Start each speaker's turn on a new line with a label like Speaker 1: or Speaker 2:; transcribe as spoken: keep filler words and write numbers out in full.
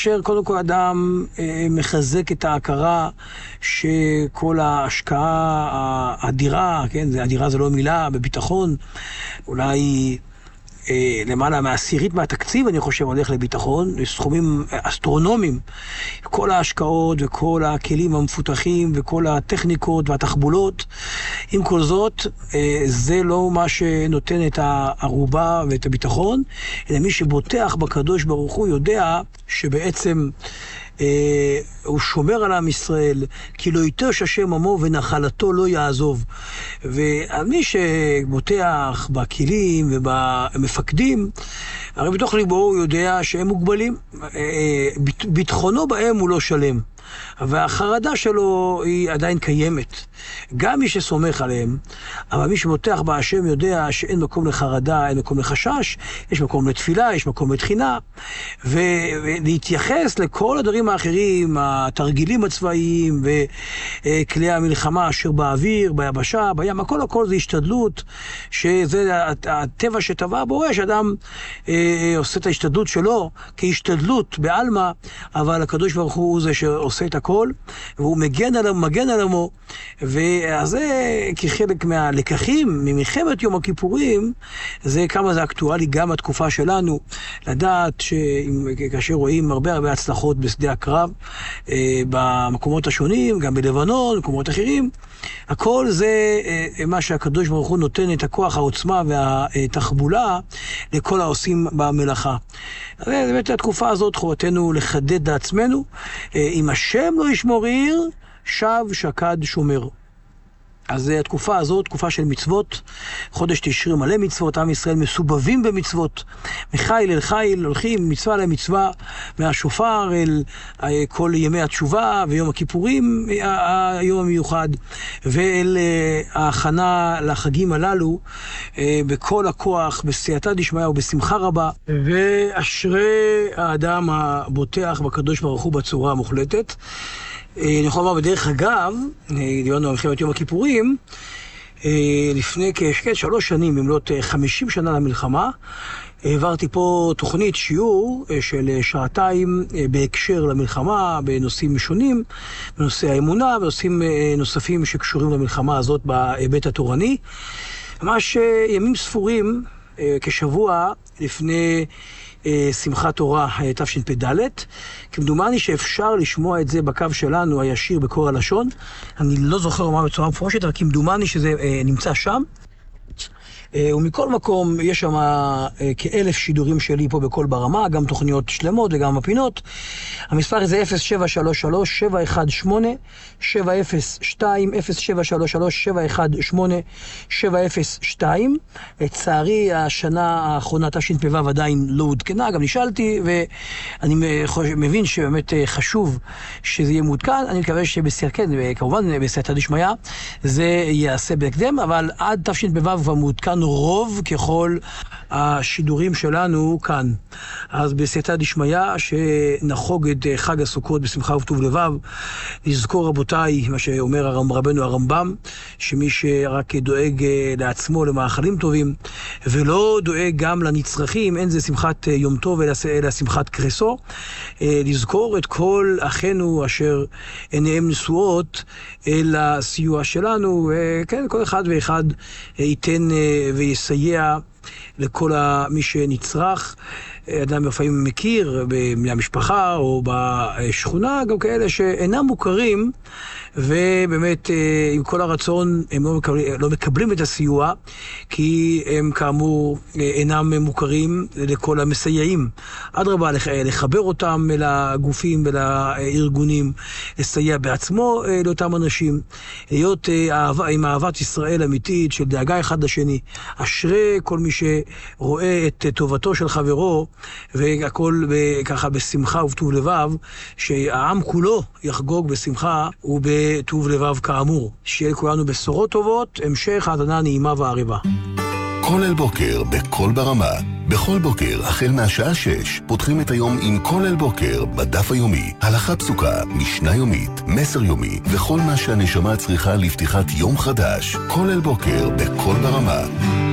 Speaker 1: כאשר קודם כל אדם אה, מחזק את ההכרה שכל ההשקעה האדירה, כן, אדירה זה לא מילה, בביטחון, אולי אה, למעלה מעשירית מהתקציב, אני חושב, הולך לביטחון, סכומים אסטרונומיים. כל ההשקעות וכל הכלים המפותחים וכל הטכניקות והתחבולות, עם כל זאת, אה, זה לא מה שנותן את הערובה ואת הביטחון, אלא מי שבוטח בקדוש ברוך הוא יודע שבעצם אה, הוא שומר על עם ישראל, כי לא יטוש השם עמו ונחלתו לא יעזוב. ומי שבוטח בכלים ובמפקדים, הרי בתוך ליבו הוא יודע שהם מוגבלים, אה, ביטחונו בהם הוא לא שלם. והחרדה שלו היא עדיין קיימת. גם מי שסומך עליהם, אבל מי שמותח בהשם יודע שאין מקום לחרדה, אין מקום לחשש, יש מקום לתפילה, יש מקום לתחינה, ולהתייחס לכל הדברים האחרים, התרגילים הצבאיים וכלי המלחמה אשר באוויר, ביבשה, בים, הכל הכל זה השתדלות, שזה הטבע שטבע בורא, שאדם אה, עושה את ההשתדלות שלו כהשתדלות בעלמא, אבל הקדוש ברוך הוא זה שעושה את הכל, והוא מגן על, מגן על עמו, ואז זה כחלק מהלקחים ממלחמת יום הכיפורים, זה כמה זה אקטואלי גם בתקופה שלנו, לדעת שכאשר רואים הרבה הרבה הצלחות בשדה הקרב, אה, במקומות השונים, גם בלבנון, במקומות אחרים, הכל זה אה, מה שהקדוש ברוך הוא נותן את הכוח, העוצמה והתחבולה לכל העושים במלאכה. אז באמת התקופה הזאת חובתנו לחדד לעצמנו, אה, אם השם לא ישמור עיר, שב שקד שומר. אז התקופה הזאת, תקופה של מצוות, חודש תשרי מלא מצוות, עם ישראל מסובבים במצוות, מחיל אל חיל, הולכים מצווה למצווה, מהשופר אל כל ימי התשובה ויום הכיפורים, היום המיוחד, ואל ההכנה לחגים הללו, בכל הכוח, בסייעתא דשמיא ובשמחה רבה, ואשרי האדם הבוטח בקדוש ברוך הוא בצורה המוחלטת. אני יכול לומר בדרך אגב, דיברנו על מלחמת יום הכיפורים, לפני כשלוש שנים, במלאת חמישים שנה למלחמה, העברתי פה תוכנית שיעור של שעתיים בהקשר למלחמה, בנושאים שונים, בנושא האמונה, בנושאים נוספים שקשורים למלחמה הזאת בהיבט התורני. ממש ימים ספורים, כשבוע לפני שמחת תורה תשפ"ד, כמדומני שאפשר לשמוע את זה בקו שלנו הישיר בקור הלשון. אני לא זוכר מה בצורה מפורשת, אבל כמדומני שזה נמצא שם. ומכל מקום יש שם כאלף שידורים שלי פה בכל ברמה, גם תוכניות שלמות וגם הפינות. המספר זה אפס שבע שלוש שלוש שבע אחת שמונה שבע אפס שתיים, אפס שבע שלוש שלוש שבע אחת שמונה שבע אפס שתיים. לצערי השנה האחרונה תשפ"ו עדיין לא עודכנה, גם נשאלתי, ואני מבין שבאמת חשוב שזה יהיה מעודכן. אני מקווה שבסייעתא, כמובן בסייעתא דשמיא, זה יעשה בהקדם, אבל עד תשפ"ו כבר מעודכן רוב ככל השידורים שלנו כאן. אז בסייעתא דשמיא, שנחוג את חג הסוכות בשמחה ובטוב לבב, לזכור רבותיי מה שאומר רבנו הרמב"ם, שמי שרק דואג לעצמו למאכלים טובים ולא דואג גם לנצרכים, אין זה שמחת יום טוב אלא שמחת קרסו. לזכור את כל אחינו אשר עיניהם נשואות אל הסיוע שלנו, כן, כל אחד ואחד ייתן ויסייע לכל מי שנצרך. אדם לפעמים מכיר בבני המשפחה או בשכונה, גם כאלה שאינם מוכרים, ובאמת עם כל הרצון הם לא מקבלים, לא מקבלים את הסיוע, כי הם כאמור אינם מוכרים לכל המסייעים. אדרבה, לחבר אותם לגופים ולארגונים, לסייע בעצמו לאותם אנשים, להיות אהבה, עם אהבת ישראל אמיתית של דאגה אחד לשני. אשרי כל מי שרואה את טובתו של חברו, והכל ככה בשמחה ובטוב לבב, שהעם כולו יחגוג בשמחה ובטוב לבב כאמור. שיהיה לכולנו בשורות טובות, המשך האזנה נעימה ועריבה.
Speaker 2: כל אל בוקר בכל ברמה. בכל בוקר, החל מהשעה שש, פותחים את היום עם כל אל בוקר בדף היומי. הלכה פסוקה, משנה יומית, מסר יומי, וכל מה שהנשמה צריכה לפתיחת יום חדש. כל אל בוקר בכל ברמה.